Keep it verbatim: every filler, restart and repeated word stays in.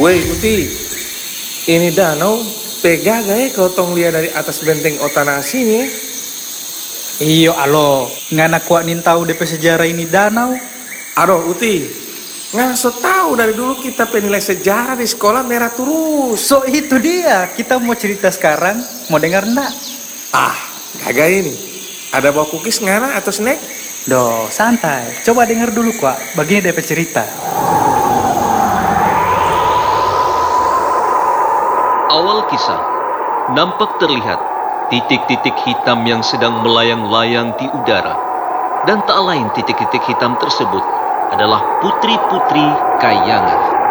Woi Uti, ini danau pegaga ya kalau tong lihat dari atas benteng Otanasi nih ya. Iyo alo, ngana kuat nin tahu D P sejarah ini danau. Aduh Uti, nggak so tahu dari dulu kita penilai sejarah di sekolah merah terus. So itu dia, kita mau cerita sekarang, mau dengar ndak? Ah, kagak ini. Ada bawa cookies ngana atau snack? Doh, santai, coba dengar dulu kuat, begini D P cerita. Awal kisah, nampak terlihat titik-titik hitam yang sedang melayang-layang di udara. Dan tak lain titik-titik hitam tersebut adalah putri-putri Kayangan.